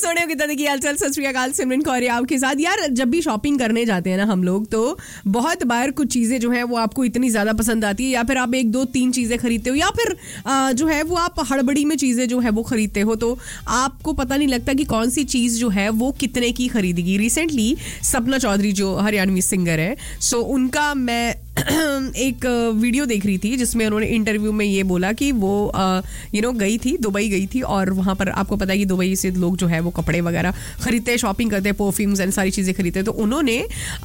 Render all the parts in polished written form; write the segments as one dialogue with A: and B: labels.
A: सोने की दादा की हालचाल, सत श्री अकाल, सिमरन कौर आपके साथ। यार जब भी शॉपिंग करने जाते हैं ना हम लोग, तो बहुत बार कुछ चीजें जो है वो आपको इतनी ज्यादा पसंद आती है, या फिर आप 1 2 3 चीजें खरीदते हो, या फिर जो है वो आप हड़बड़ी में चीजें जो है वो खरीदते हो, तो आपको पता नहीं लगता कि कौन सी चीज जो है वो कितने की खरीदेगी। रिसेंटली सपना चौधरी जो हरियाणवी सिंगर है, सो उनका मैं एक वीडियो देख रही थी जिसमें उन्होंने इंटरव्यू में ये बोला कि वो गई थी, दुबई गई थी, और वहां पर आपको पता है कि दुबई से लोग जो है वो कपड़े वगैरह खरीदते हैं, शॉपिंग करते हैं, परफ्यूम्स एंड सारी चीजें खरीदते हैं। तो उन्होंने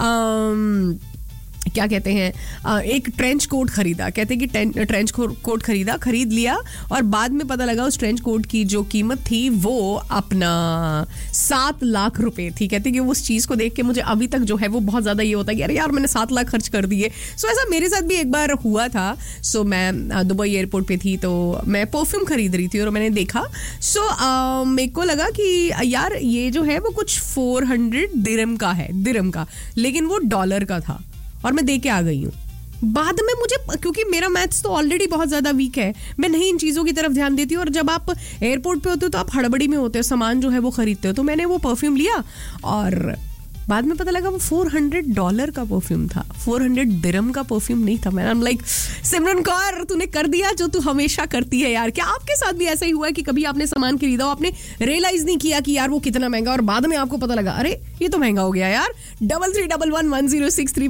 A: क्या कहते हैं एक ट्रेंच कोट खरीदा। कहते हैं कि ट्रेंच कोट खरीद लिया, और बाद में पता लगा उस ट्रेंच कोट की जो कीमत थी वो अपना 7 लाख रुपए थी। कहते हैं कि उस चीज को देख के मुझे अभी तक जो है वो बहुत ज्यादा ये होता है कि अरे यार मैंने 7 लाख खर्च कर दिए। सो ऐसा मेरे साथ भी एक बार हुआ था। सो मैं दुबई एयरपोर्ट पे थी, तो मैं परफ्यूम खरीद रही थी और मैंने देखा, सो मेरे को लगा कि यार ये जो है वो कुछ 400 दिरहम का है, लेकिन वो डॉलर का था, और मैं दे के आ गई हूँ। बाद में मुझे, क्योंकि मेरा मैथ्स तो ऑलरेडी बहुत ज्यादा वीक है, मैं नहीं इन चीजों की तरफ ध्यान देती हूँ, और जब आप एयरपोर्ट पे होते हो तो आप हड़बड़ी में होते हो, सामान जो है वो खरीदते हो। तो मैंने वो परफ्यूम लिया और बाद में पता लगा वो $400 का परफ्यूम था, 400 दिरहम का परफ्यूम नहीं था। मैंने लाइक सिमरन कौर तूने कर दिया जो तू हमेशा करती है यार। क्या आपके साथ भी ऐसा ही हुआ है कि कभी आपने सामान खरीदा हो, आपने रियलाइज नहीं किया कि यार वो कितना महंगा, और बाद में आपको पता लगा अरे ये तो महंगा हो गया यार। 33111063